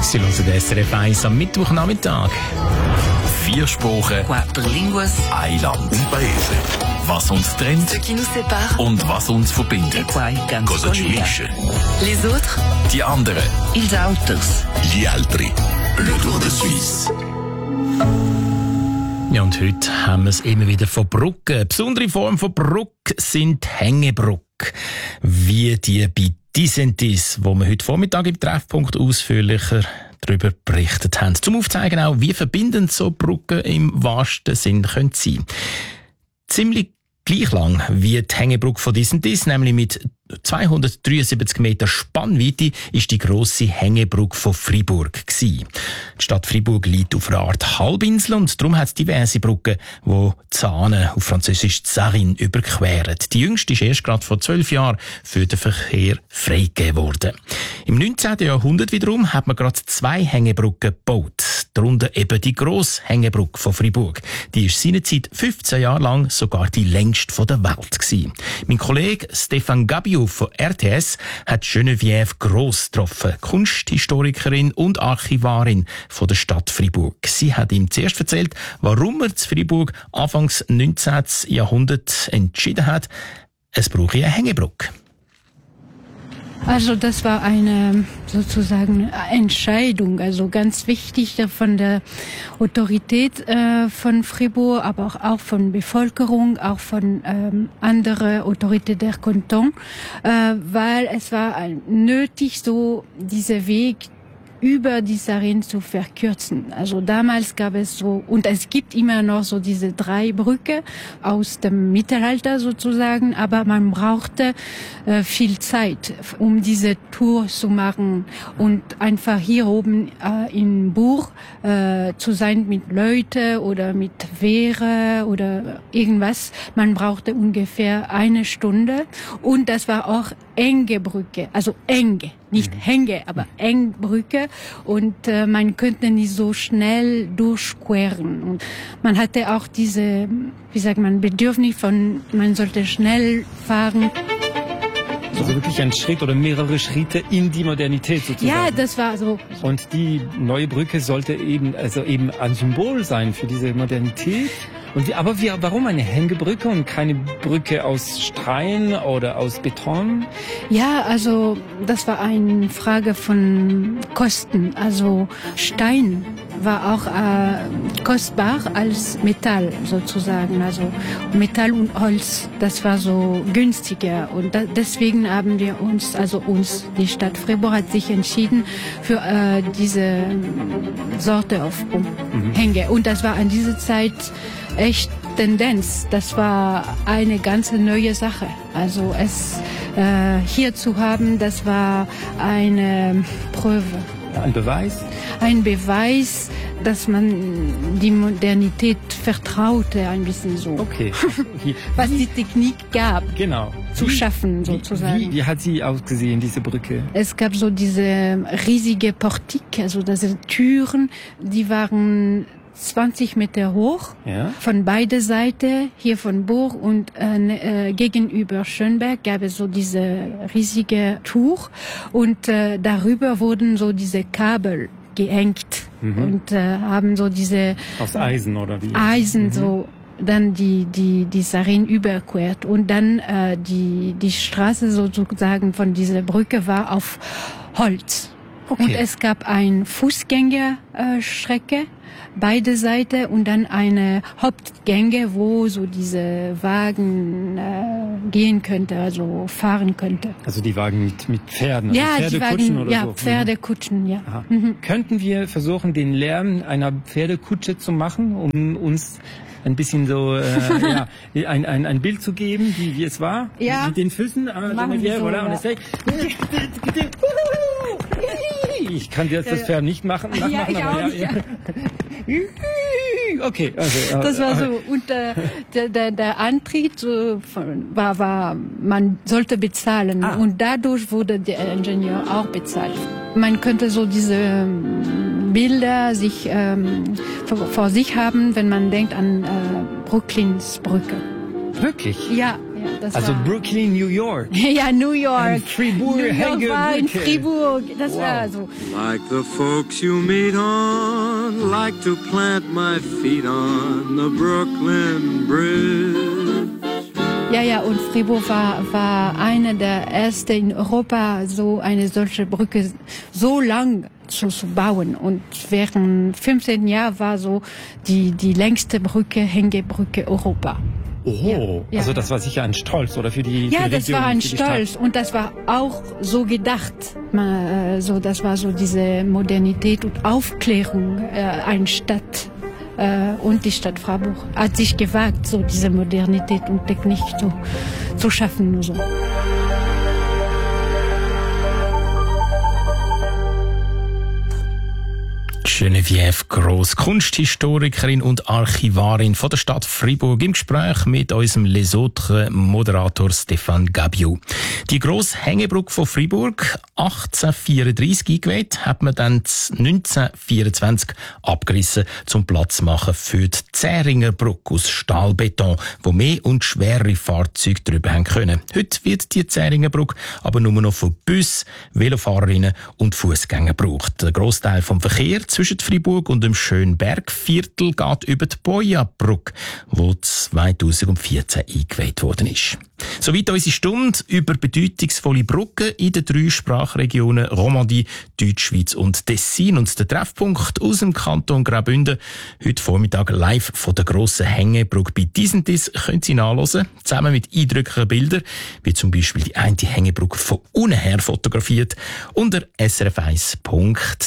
Sie hören den SRF 1 am Mittwochnachmittag. 4 Sprachen, 4 línguas, ein Land, un paese. Was uns trennt ce qui nous sépare, und was uns verbindet. Cosa ci unisce. les autres, Die anderen. ils autres. Gli altri. Le Tour de Suisse. Ja, und heute haben wir es immer wieder von Brücken. Eine besondere Form von Brücke sind Hängebrücken. Wie die bei Disentis, wo wir heute Vormittag im Treffpunkt ausführlicher darüber berichtet haben. Zum Aufzeigen auch, wie verbindend so Brücken im wahrsten Sinn können sein. Ziemlich gleich lang wie die Hängebrücke von Disentis, nämlich mit 273 Meter Spannweite, ist die grosse Hängebrücke von Fribourg gewesen. Die Stadt Fribourg liegt auf einer Art Halbinsel und darum hat es diverse Brücken, die Zahne, auf Französisch Zarin, überqueren. Die jüngste ist erst gerade vor 12 Jahren für den Verkehr freigegeben worden. Im 19. Jahrhundert wiederum hat man gerade 2 Hängebrücken gebaut. Darunter eben die grosse Hängebrücke von Fribourg. Die ist seinerzeit 15 Jahre lang sogar die längste der Welt gewesen. Mein Kollege Stefan Gabiou von RTS hat Geneviève Gross getroffen, Kunsthistorikerin und Archivarin von der Stadt Fribourg. Sie hat ihm zuerst erzählt, warum er zu Fribourg Anfangs 19. Jahrhundert entschieden hat, es brauche eine Hängebrücke. Also das war eine sozusagen Entscheidung, also ganz wichtig von der Autorität von Fribourg, aber auch von Bevölkerung, auch von anderen Autoritäten der Kanton, weil es war nötig, so dieser Weg über die Zarin zu verkürzen. Also damals gab es so, und es gibt immer noch so diese 3 Brücken aus dem Mittelalter sozusagen, aber man brauchte viel Zeit, um diese Tour zu machen und einfach hier oben in Bourg zu sein mit Leuten oder mit Wehre oder irgendwas. Man brauchte ungefähr 1 Stunde und das war auch enge Brücke, also enge, nicht Hänge, aber eng Brücke und man könnte nicht so schnell durchqueren und man hatte auch diese, wie sagt man, Bedürfnis von, man sollte schnell fahren. Also wirklich ein Schritt oder mehrere Schritte in die Modernität sozusagen. Ja, das war so. Und die neue Brücke sollte eben ein Symbol sein für diese Modernität. Warum eine Hängebrücke und keine Brücke aus Stein oder aus Beton? Ja, also das war eine Frage von Kosten. Also Stein war auch kostbar als Metall sozusagen. Also Metall und Holz, das war so günstiger. Und deswegen haben wir die Stadt Fribourg hat sich entschieden für diese Sorte auf Hänge. Und das war an dieser Zeit echt Tendenz. Das war eine ganz neue Sache. Also es hier zu haben, das war eine Prüfe. Ein Beweis? Ein Beweis, dass man die Modernität vertraute, ein bisschen so. Okay. Was die Technik gab. Genau. Zu schaffen, sozusagen. Wie hat sie ausgesehen, diese Brücke? Es gab so diese riesige Portik, also diese Türen, die waren 20 Meter hoch, ja. Von beiden Seiten, hier von Bourg und gegenüber Schönberg gab es so diese riesige Tuch und darüber wurden so diese Kabel gehängt und haben so diese aus Eisen oder wie? Eisen so dann die Zarin überquert und dann die Straße sozusagen von dieser Brücke war auf Holz. Okay. Und es gab eine Fußgängerstrecke, beide Seiten und dann eine Hauptgänge, wo so diese Wagen gehen könnte, also fahren könnte. Also die Wagen mit Pferden, ja, also Pferdekutschen oder ja, so? Pferdekutschen, ja. Könnten wir versuchen, den Lärm einer Pferdekutsche zu machen, um uns ein bisschen so ein Bild zu geben, wie es war? Ja. Mit den Füßen. Machen wir so, voilà, ja. Ich kann jetzt das Pferd nicht nachmachen, ja, aber ja. Okay, also das war so und der Antritt war man sollte bezahlen und dadurch wurde der Ingenieur auch bezahlt. Man könnte so diese Bilder sich vor sich haben, wenn man denkt an Brooklyns Brücke. Wirklich? Ja. Das Also war, Brooklyn, New York. ja, New York. Und Fribourg, New York war in Hängebrücke. Fribourg. Das Wow. war so. Like the folks you meet on, like to plant my feet on the Brooklyn Bridge. Ja, und Fribourg war eine der ersten in Europa, so eine solche Brücke so lang zu bauen. Und während 15 Jahren war so die längste Brücke, Hängebrücke Europa. Oh, Ja. also das war sicher ein Stolz, oder für die Ja, für die das Region, war ein für die Stadt. Stolz und das war auch so gedacht. Das war so diese Modernität und Aufklärung eine Stadt. Und die Stadt Freiburg hat sich gewagt, so diese Modernität und Technik zu schaffen. Nur so. Geneviève Gross, Kunsthistorikerin und Archivarin von der Stadt Fribourg, im Gespräch mit unserem Les Autres Moderator Stéphane Gabiou. Die grosse Hängebrücke von Fribourg, 1834 eingeweiht, hat man dann 1924 abgerissen, zum Platz machen für die Zähringer Brücke aus Stahlbeton, wo mehr und schwerere Fahrzeuge drüber haben können. Heute wird die Zähringer Brücke aber nur noch von Bussen, Velofahrerinnen und Fußgängern gebraucht. Der Grossteil vom Verkehr zwischen Fribourg und dem Schönbergviertel geht über die Boya-Brücke, die 2014 eingeweiht worden ist. Soweit unsere Stunde über bedeutungsvolle Brücken in den 3 Sprachregionen Romandie, Deutschschweiz und Tessin. Und der Treffpunkt aus dem Kanton Graubünden heute Vormittag live von der grossen Hängebrücke bei Disentis können Sie nachhören, zusammen mit eindrücklichen Bildern, wie zum Beispiel die eine Hängebrücke von unten her fotografiert, unter srf1.ch.